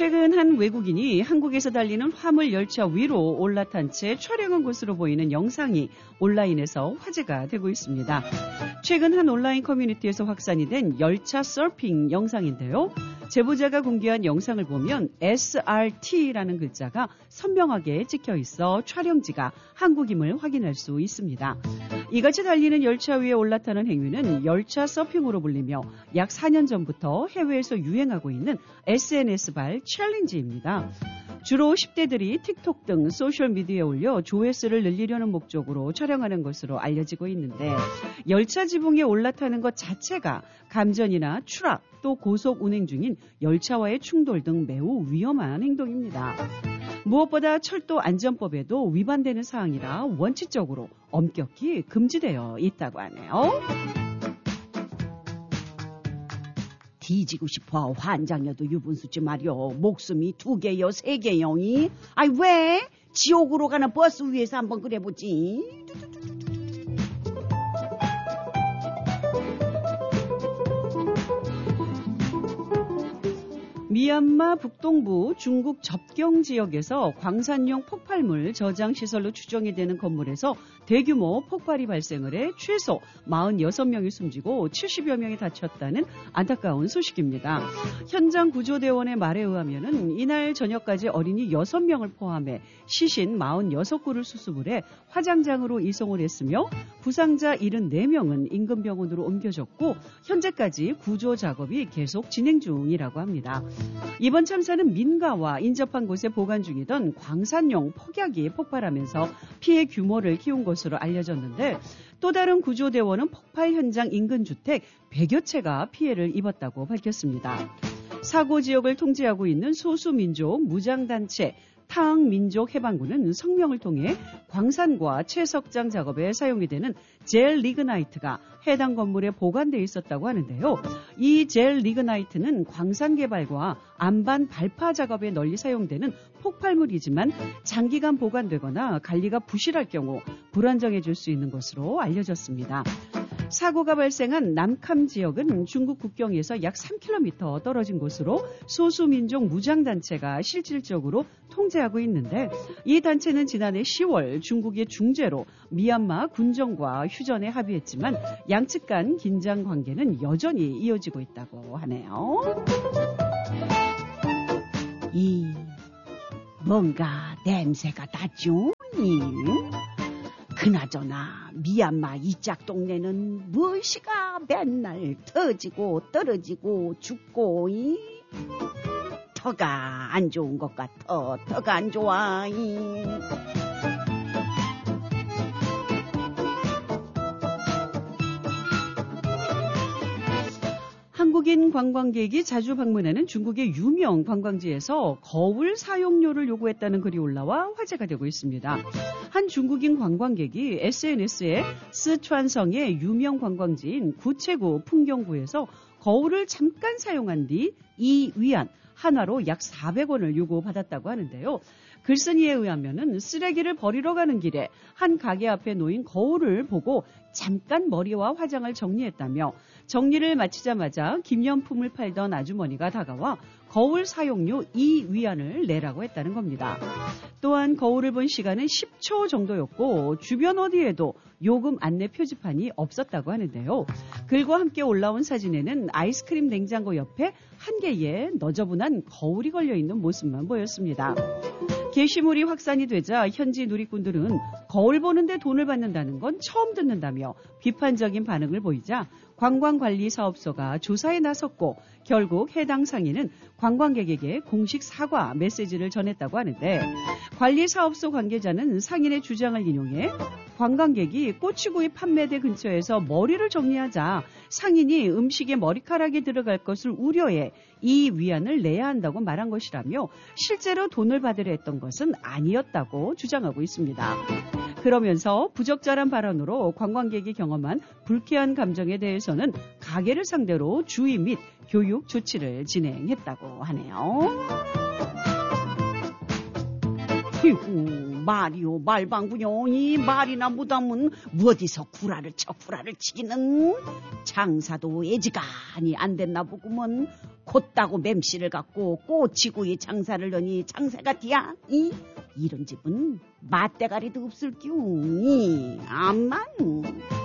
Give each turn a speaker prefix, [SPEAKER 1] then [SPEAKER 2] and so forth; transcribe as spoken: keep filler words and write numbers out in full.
[SPEAKER 1] 최근 한 외국인이 한국에서 달리는 화물 열차 위로 올라탄 채 촬영한 것으로 보이는 영상이 온라인에서 화제가 되고 있습니다. 최근 한 온라인 커뮤니티에서 확산이 된 열차 서핑 영상인데요. 제보자가 공개한 영상을 보면 에스알티라는 글자가 선명하게 찍혀 있어 촬영지가 한국임을 확인할 수 있습니다. 이같이 달리는 열차 위에 올라타는 행위는 열차 서핑으로 불리며 약 사 년 전부터 해외에서 유행하고 있는 에스엔에스발 챌린지입니다. 주로 십 대들이 틱톡 등 소셜미디어에 올려 조회수를 늘리려는 목적으로 촬영하는 것으로 알려지고 있는데 열차 지붕에 올라타는 것 자체가 감전이나 추락 또 고속 운행 중인 열차와의 충돌 등 매우 위험한 행동입니다. 무엇보다 철도 안전법에도 위반되는 사항이라 원칙적으로 엄격히 금지되어 있다고 하네요. 뒤지고 싶어 환장녀도 유분수지 말이여. 목숨이 두 개요 세 개요이. 아이 왜? 지옥으로 가는 버스 위에서 한번 그래보지. 미얀마 북동부 중국 접경 지역에서 광산용 폭발물 저장 시설로 추정이 되는 건물에서 대규모 폭발이 발생을 해 최소 사십육 명이 숨지고 칠십여 명이 다쳤다는 안타까운 소식입니다. 현장 구조대원의 말에 의하면은 이날 저녁까지 어린이 여섯 명을 포함해 시신 사십육 구를 수습을 해 화장장으로 이송을 했으며 부상자 칠십사 명은 인근 병원으로 옮겨졌고 현재까지 구조 작업이 계속 진행 중이라고 합니다. 이번 참사는 민가와 인접한 곳에 보관 중이던 광산용 폭약이 폭발하면서 피해 규모를 키운 것으로 알려졌는데 또 다른 구조대원은 폭발 현장 인근 주택 백여 채가 피해를 입었다고 밝혔습니다. 사고 지역을 통제하고 있는 소수민족 무장단체 탕민족해방군은 성명을 통해 광산과 채석장 작업에 사용이 되는 젤 리그나이트가 해당 건물에 보관되어 있었다고 하는데요. 이 젤 리그나이트는 광산 개발과 안반 발파 작업에 널리 사용되는 폭발물이지만 장기간 보관되거나 관리가 부실할 경우 불안정해질 수 있는 것으로 알려졌습니다. 사고가 발생한 남캄 지역은 중국 국경에서 약 삼 킬로미터 떨어진 곳으로 소수민족 무장단체가 실질적으로 통제하고 있는데 이 단체는 지난해 시월 중국의 중재로 미얀마 군정과 휴전에 합의했지만 양측 간 긴장 관계는 여전히 이어지고 있다고 하네요. 이 뭔가 냄새가 나죠? 그나저나 미얀마 이짝 동네는 무엇이가 맨날 터지고 떨어지고 죽고 이? 터가 안 좋은 것 같아. 터가 안 좋아. 이. 한국인 관광객이 자주 방문하는 중국의 유명 관광지에서 거울 사용료를 요구했다는 글이 올라와 화제가 되고 있습니다. 한 중국인 관광객이 에스엔에스에 스촨성의 유명 관광지인 구체구 풍경구에서 거울을 잠깐 사용한 뒤 이 위안, 한화로 약 사백 원을 요구받았다고 하는데요. 글쓴이에 의하면은 쓰레기를 버리러 가는 길에 한 가게 앞에 놓인 거울을 보고 잠깐 머리와 화장을 정리했다며 정리를 마치자마자 기념품을 팔던 아주머니가 다가와 거울 사용료 이 위안을 내라고 했다는 겁니다. 또한 거울을 본 시간은 십 초 정도였고 주변 어디에도 요금 안내 표지판이 없었다고 하는데요. 글과 함께 올라온 사진에는 아이스크림 냉장고 옆에 한 개의 너저분한 거울이 걸려있는 모습만 보였습니다. 게시물이 확산이 되자 현지 누리꾼들은 거울 보는데 돈을 받는다는 건 처음 듣는다며 비판적인 반응을 보이자 관광관리사업소가 조사에 나섰고 결국 해당 상인은 관광객에게 공식 사과 메시지를 전했다고 하는데 관리사업소 관계자는 상인의 주장을 인용해 관광객이 꼬치구이 판매대 근처에서 머리를 정리하자 상인이 음식에 머리카락이 들어갈 것을 우려해 이 위안을 내야 한다고 말한 것이라며 실제로 돈을 받으려 했던 것은 아니었다고 주장하고 있습니다. 그러면서 부적절한 발언으로 관광객이 경험한 불쾌한 감정에 대해서는 가게를 상대로 주의 및 교육 조치를 진행했다고 하네요. 어이구, 말이요, 말방구요. 이 말이나 무담은 어디서 구라를 쳐 구라를 치기는. 장사도 애지간히 안 됐나 보구먼. 곧다고 맴씨를 갖고 꼬치구이 장사를 넣니 장사가 뒤야? 이? 이런 집은 맛대가리도 없을규. 이, 암만.